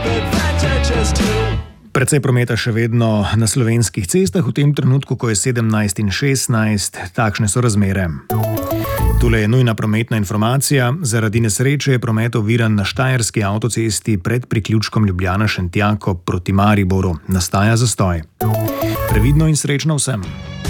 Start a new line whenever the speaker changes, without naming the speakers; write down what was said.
Precej prometa še vedno na slovenskih cestah, v tem trenutku, ko je 17 in 16, takšne so razmere. Tule je nujna prometna informacija. Zaradi nesreče je promet oviran na štajerski avtocesti pred priključkom Ljubljana-Šentjako proti Mariboru. Nastaja zastoj. Previdno in srečno vsem!